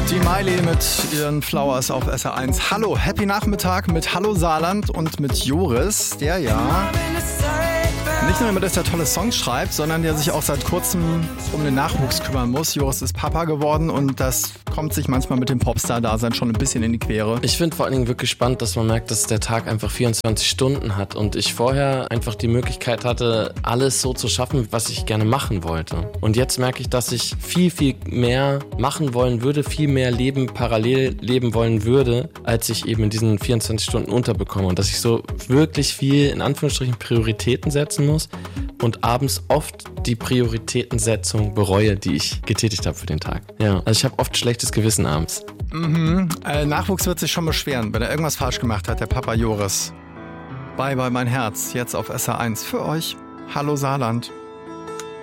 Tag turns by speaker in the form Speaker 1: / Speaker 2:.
Speaker 1: Die Miley mit ihren Flowers auf SR1. Hallo, happy Nachmittag mit Hallo Saarland und mit Joris, der ja nicht nur immer, dass er tolle Songs schreibt, sondern der sich auch seit kurzem um den Nachwuchs kümmern muss. Joris ist Papa geworden und das kommt sich manchmal mit dem Popstar-Dasein schon ein bisschen in die Quere.
Speaker 2: Ich finde vor allen Dingen wirklich spannend, dass man merkt, dass der Tag einfach 24 Stunden hat und ich vorher einfach die Möglichkeit hatte, alles so zu schaffen, was ich gerne machen wollte. Und jetzt merke ich, dass ich viel, viel mehr machen wollen würde, viel mehr Leben parallel leben wollen würde, als ich eben in diesen 24 Stunden unterbekomme. Und dass ich so wirklich viel, in Anführungsstrichen, Prioritäten setzen muss und abends oft die Prioritätensetzung bereue, die ich getätigt habe für den Tag. Ja, also ich habe oft schlechtes Gewissen abends.
Speaker 1: Nachwuchs wird sich schon beschweren, wenn er irgendwas falsch gemacht hat, der Papa Joris. Bye bye mein Herz, jetzt auf SR1 für euch. Hallo Saarland.